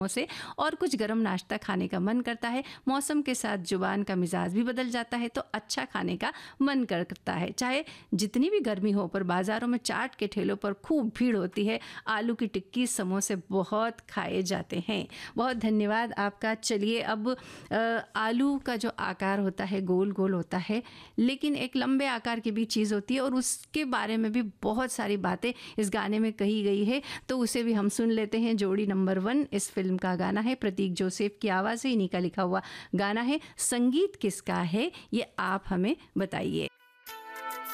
से और कुछ गर्म नाश्ता खाने का मन करता है। मौसम के साथ जुबान का मिजाज भी बदल जाता है तो अच्छा खाने का मन करता है। चाहे जितनी भी गर्मी हो, पर बाज़ारों में चाट के ठेलों पर खूब भीड़ होती है। आलू की टिक्की, समोसे बहुत खाए जाते हैं। बहुत धन्यवाद आपका। चलिए अब आलू का जो आकार होता है गोल गोल होता है, लेकिन एक लंबे आकार की भी चीज़ होती है और उसके बारे में भी बहुत सारी बातें इस गाने में कही गई है, तो उसे भी हम सुन लेते हैं। जोड़ी नंबर 1 इस फिल्म का गाना है, प्रतीक जोसेफ की आवाज़ है, इन्हीं का लिखा हुआ गाना है। संगीत किसका है ये आप हमें बताइए।